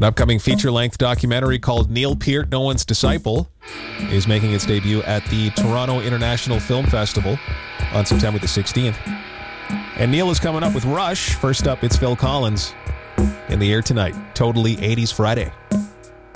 An upcoming feature-length documentary called Neil Peart, No One's Disciple, is making its debut at the Toronto International Film Festival on September the 16th. And Neil is coming up with Rush. First up, it's Phil Collins in the air tonight. Totally 80s Friday.